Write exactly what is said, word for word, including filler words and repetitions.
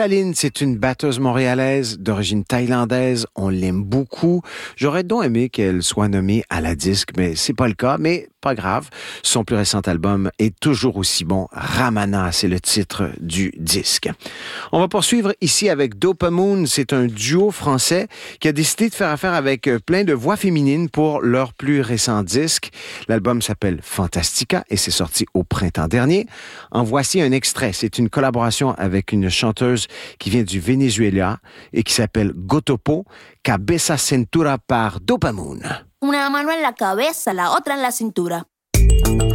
Saline, c'est une batteuse montréalaise d'origine thaïlandaise. On l'aime beaucoup. J'aurais donc aimé qu'elle soit nommée à la disque, mais c'est pas le cas. Mais pas grave. Son plus récent album est toujours aussi bon. Ramana, c'est le titre du disque. On va poursuivre ici avec Dopamoon. C'est un duo français qui a décidé de faire affaire avec plein de voix féminines pour leur plus récent disque. L'album s'appelle Fantastica et c'est sorti au printemps dernier. En voici un extrait. C'est une collaboration avec une chanteuse qui vient du Venezuela et qui s'appelle Gotopo, Cabeza Cintura par Dopamoon. Una mano en la cabeza, la otra en la cintura.